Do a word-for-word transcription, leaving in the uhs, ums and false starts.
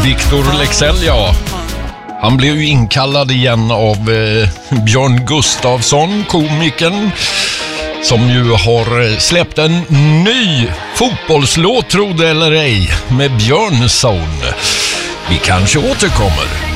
Victor Leksell, ja. Han blev ju inkallad igen av eh, Björn Gustafsson, komikern, som ju har släppt en ny fotbollslåt, tro det eller ej, med Björn Sound. Vi kanske återkommer.